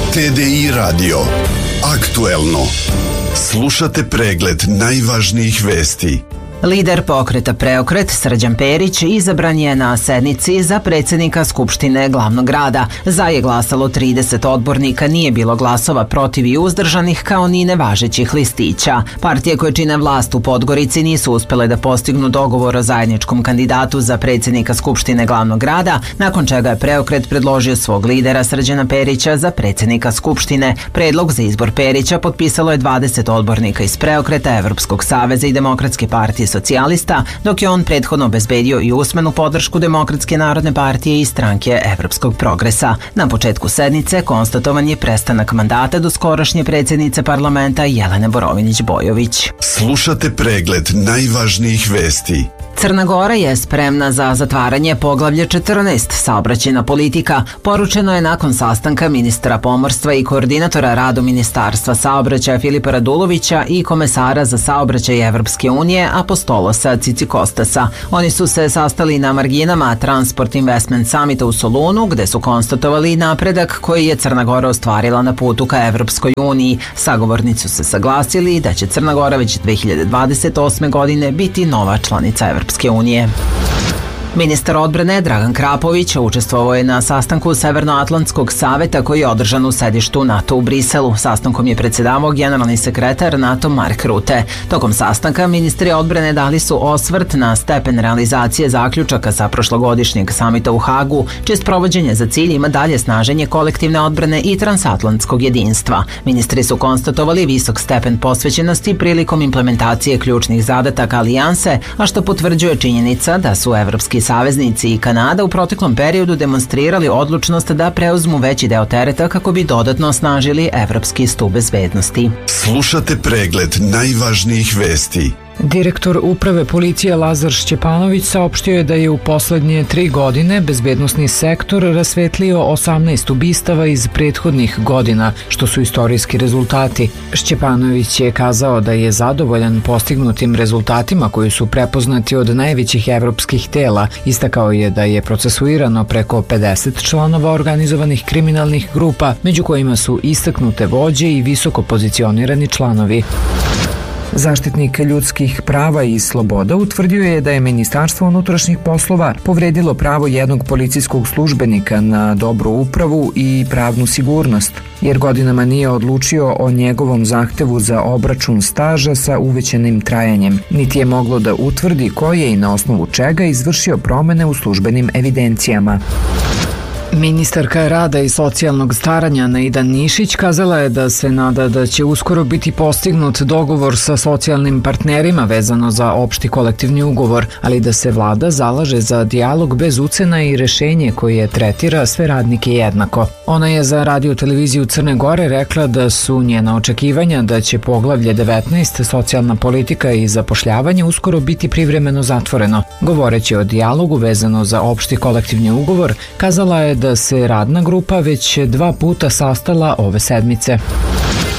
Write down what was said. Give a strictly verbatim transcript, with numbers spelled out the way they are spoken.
T D I Radio. Aktuelno. Slušate pregled najvažnijih vesti. Lider pokreta Preokret Srđan Perić izabran je na sednici za predsjednika Skupštine glavnog grada. Za je glasalo trideset odbornika, nije bilo glasova protiv i uzdržanih kao ni nevažećih listića. Partije koje čine vlast u Podgorici nisu uspjele da postignu dogovor o zajedničkom kandidatu za predsjednika Skupštine glavnog grada, nakon čega je Preokret predložio svog lidera Srđana Perića za predsjednika Skupštine. Predlog za izbor Perića potpisalo je dvadeset odbornika iz Preokreta, Evropskog saveza i Demokratske partije socijalista, dok je on prethodno obezbedio i usmenu podršku Demokratske narodne partije i stranke Evropskog progresa. Na početku sednice konstatovan je prestanak mandata do skorašnje predsjednice parlamenta Jelene Borovinć-Bojović. Slušate pregled najvažnijih vesti. Crna Gora je spremna za zatvaranje poglavlja četrnaest, saobraćajna politika, poručeno je nakon sastanka ministra pomorstva i koordinatora rada Ministarstva saobraćaja Filipa Radulovića i komesara za saobraćaj Evropske unije Apostolosa Cicikostasa. Oni su se sastali na marginama Transport Investment Summita u Solunu, gde su konstatovali napredak koji je Crna Gora ostvarila na putu ka Evropskoj uniji. Sagovornici su se saglasili da će Crna Gora već dve hiljade dvadeset osme. godine biti nova članica Evropske unije. Ministar odbrane Dragan Krapović učestvovao je na sastanku Severnoatlantskog saveta koji je održan u sedištu NATO u Briselu. Sastankom je predsjedavao generalni sekretar NATO Mark Rutte. Tokom sastanka ministri odbrane dali su osvrt na stepen realizacije zaključaka sa prošlogodišnjeg samita u Hagu, čije sprovođenje za cilj ima dalje snaženje kolektivne odbrane i transatlantskog jedinstva. Ministri su konstatovali visok stepen posvećenosti prilikom implementacije ključnih zadataka alijanse, a što potvrđuje činjenica da su evropski saveznici i Kanada u proteklom periodu demonstrirali odlučnost da preuzmu veći deo tereta kako bi dodatno osnažili evropski stup bezbednosti. Slušate pregled najvažnijih vesti. Direktor uprave policije Lazar Šćepanović saopštio je da je u poslednje tri godine bezbednosni sektor rasvetlio osamnaest ubistava iz prethodnih godina, što su istorijski rezultati. Šćepanović je kazao da je zadovoljan postignutim rezultatima koji su prepoznati od najvećih evropskih tela. Istakao je da je procesuirano preko pedeset članova organizovanih kriminalnih grupa, među kojima su istaknute vođe i visoko pozicionirani članovi. Zaštitnik ljudskih prava i sloboda utvrdio je da je Ministarstvo unutrašnjih poslova povredilo pravo jednog policijskog službenika na dobru upravu i pravnu sigurnost, jer godinama nije odlučio o njegovom zahtevu za obračun staža sa uvećanim trajanjem, niti je moglo da utvrdi ko je i na osnovu čega izvršio promene u službenim evidencijama. Ministarka rada i socijalnog staranja Naida Nišić kazala je da se nada da će uskoro biti postignut dogovor sa socijalnim partnerima vezano za opšti kolektivni ugovor, ali da se vlada zalaže za dijalog bez ucena i rešenje koje tretira sve radnike jednako. Ona je za radio televiziju Crne Gore rekla da su njena očekivanja da će poglavlje devetnaest socijalna politika i zapošljavanje uskoro biti privremeno zatvoreno. Govoreći o dijalogu vezano za opšti kolektivni ugovor, kazala je da se radna grupa već dva puta sastala ove sedmice.